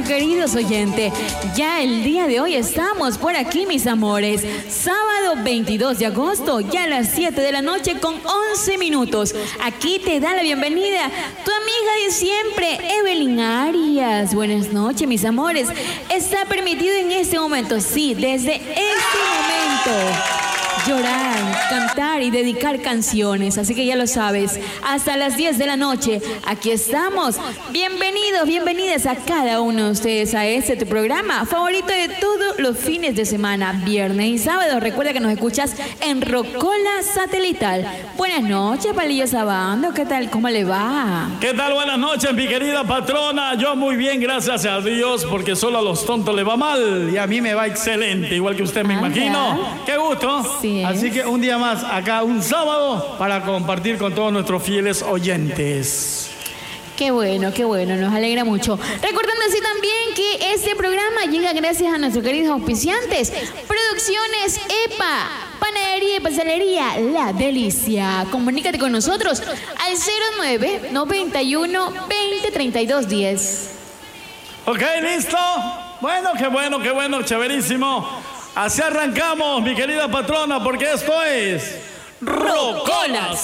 queridos oyentes. Ya el día de hoy estamos por aquí, mis amores. Sábado 22 de agosto, ya a las 7 de la noche con 11 minutos. Aquí te da la bienvenida tu amiga de siempre, Evelyn Arias. Buenas noches, mis amores. Está permitido en este momento, sí, desde este momento, llorar, cantar y dedicar canciones. Así que ya lo sabes, hasta las 10 de la noche, aquí estamos. Bienvenidos, bienvenidas a cada uno de ustedes a este tu programa favorito de todos los fines de semana, viernes y sábado. Recuerda que nos escuchas en Rocola Satelital. Buenas noches, Palillo Sabando. ¿Qué tal? ¿Cómo le va? ¿Qué tal? Buenas noches, mi querida patrona. Yo muy bien, gracias a Dios, porque solo a los tontos le va mal y a mí me va excelente, igual que usted, me imagino. Qué gusto. Sí. Así que un día más acá, un sábado, para compartir con todos nuestros fieles oyentes. Qué bueno, nos alegra mucho. Recordando así también que este programa llega gracias a nuestros queridos auspiciantes, Producciones EPA, Panadería y Pastelería La Delicia. Comunícate con nosotros al 09 91 20 32 10. Ok, listo. Bueno, qué bueno, chéverísimo. Así arrancamos, mi querida patrona, porque esto es Rocola